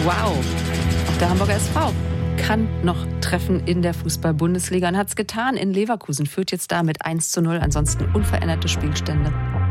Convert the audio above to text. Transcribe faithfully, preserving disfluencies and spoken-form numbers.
Wow, auch der Hamburger S V kann noch treffen in der Fußball-Bundesliga und hat es getan in Leverkusen, führt jetzt da mit eins zu null, ansonsten unveränderte Spielstände.